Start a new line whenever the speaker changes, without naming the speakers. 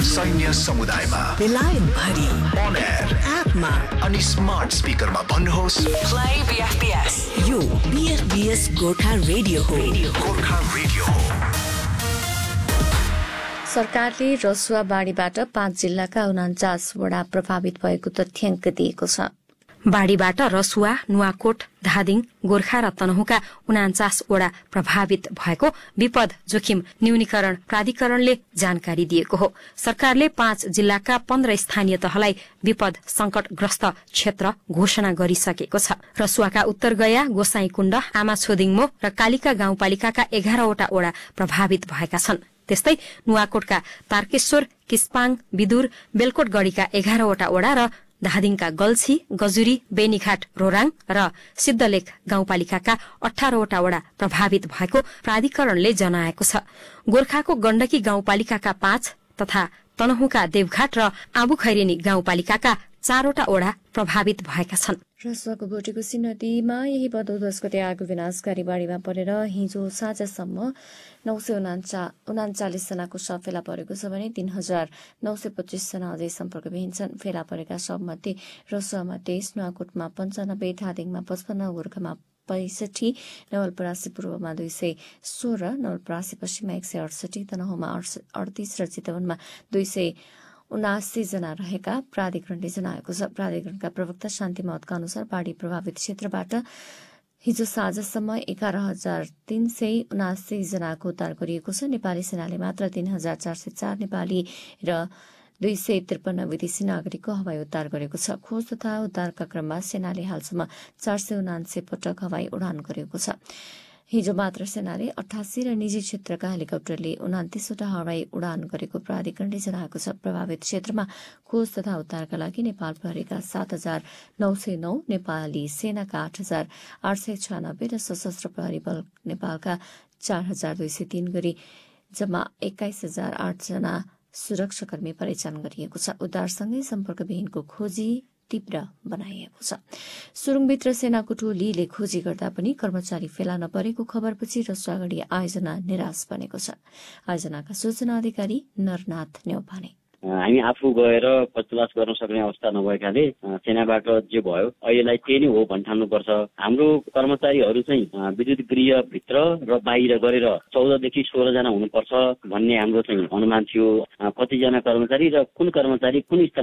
सैन्य समुदायमा,
बेलायत भरि,
on air,
एपमा
अनि स्मार्ट स्पिकरमा भन्नुहोस्
Play BFBS. यो BFBS गोर्खा रेडियो हो.
गोर्खा रेडियो हो।
सरकारले रसुवा बाढीबाट 5 जिल्लाका 49 वडा प्रभावित भएको तथ्याङ्क दिएको छ। बाढीबाट रसुवा, नुवाकोट, धादिङ, गोर्खा र तनहुँका 49 वडा प्रभावित भएको विपद जोखिम न्यूनीकरण प्राधिकरणले जानकारी दिएको हो। सरकारले 5 जिल्लाका 15 स्थानीय तहलाई विपद संकटग्रस्त क्षेत्र घोषणा गरिसकेको छ। रसुवाका उत्तरगया, गोसाईकुण्ड, आमाछोदिङमो र कालिका गाउँपालिकाका 11 वटा वडा प्रभावित भएका छन्। त्यस्तै नुवाकोटका तारकेश्वर, किस्पाङ, विदुर, बेलकोटगढीका 11 वटा वडा र धादिङका गल्छी, गजुरी, बेनीघाट, रोराङ र सिद्धलेख गाउँपालिकाका 18 वटा वडा प्रभावित भएको प्राधिकरणले जनाएको छ। गोर्खाको गण्डकी गाउँपालिकाका 5 तथा तनहुँका देवघाट र आबुखैरेनी गाउँपालिकाका 4 वटा वडा प्रभावित भएका छन्। रसुवाको बोटेकोसी नदीमा यही भदौ 10 गते आएको विनाशकारी बाढीमा परेर हिजो साँझसम्म 939 जनाको शव फेला परेको छ भने 3925 जना अझै सम्पर्कविहीन छन्। फेला परेका शवमध्ये रसुवामा 23, नुवाकोटमा 95, धादिङमा 55, गोर्खामा 65, नवलपरासी पूर्वमा 216, नवलपरासी पश्चिममा 168, तनहुँमा 38 र चितवनमा 279 जना रहेका प्राधिकरणले जनाएको छ। प्राधिकरणका प्रवक्ता शान्ति महतका अनुसार बाढी प्रभावित क्षेत्रबाट हिजो साँझसम्म 11,379 जनाको उद्धार गरिएको छ। नेपाली सेनाले मात्र 3,404 नेपाली र 253 विदेशी नागरिकको हवाई उद्धार गरेको छ। खोज तथा उद्धारका क्रममा सेनाले हालसम्म 479 पटक हवाई उडान गरेको छ। हिजो मात्र सेनाले 88 र निजी क्षेत्रका हेलिकप्टरले 29 वटा हवाई उडान गरेको प्राधिकरणले जनाएको छ। प्रभावित क्षेत्रमा खोज तथा उद्धारका लागि नेपाल प्रहरीका 7,909, नेपाली सेनाका 8,896 र सशस्त्र प्रहरी बल नेपालका 4,203 गरी जम्मा 21,008 जना सुरक्षाकर्मी परिचालन गरिएको छ। उद्धारसँगै सम्पर्कविहीनको खोजी तीव्र बनाइएको छ। सुरुङभित्र सेनाको टोलीले खोजी गर्दा पनि कर्मचारी फेला नपरेको खबरपछि रसुवागढी आयोजना निराश बनेको छ। आयोजनाका सूचना अधिकारी नरनाथ न्यौपाने,
हामी आफू गएर पचलास गर्न सक्ने अवस्था नभएकाले सेनाबाट जे भयो अहिलेलाई त्यही नै हो भन्ठान्नुपर्छ। हाम्रो कर्मचारीहरू चाहिँ विद्युत गृहभित्र र बाहिर गरेर 14 देखि 16 जना हुनुपर्छ भन्ने हाम्रो चाहिँ अनुमान थियो। कतिजना कर्मचारी र कुन कर्मचारी कुन